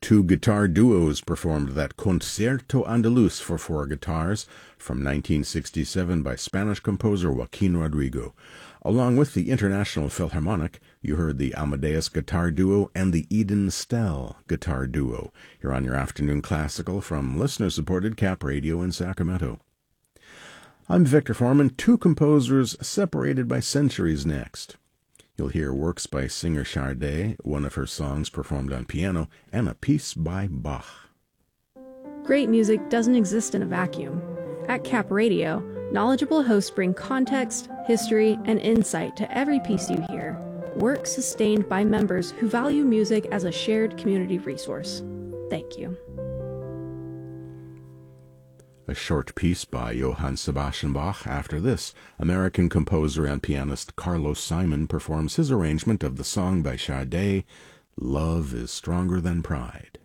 Two guitar duos performed that Concierto Andaluz for four guitars from 1967 by Spanish composer Joaquin Rodrigo. Along with the International Philharmonic, you heard the Amadeus Guitar Duo and the Eden Stell Guitar Duo. You're on your afternoon classical from listener-supported Cap Radio in Sacramento. I'm Victor Foreman. Two composers separated by centuries next. You'll hear works by singer Sade, one of her songs performed on piano, and a piece by Bach. Great music doesn't exist in a vacuum. At Cap Radio, knowledgeable hosts bring context, history, and insight to every piece you hear. Work sustained by members who value music as a shared community resource. Thank you. A short piece by Johann Sebastian Bach. After this, American composer and pianist Carlos Simon performs his arrangement of the song by Sade, Love is Stronger Than Pride.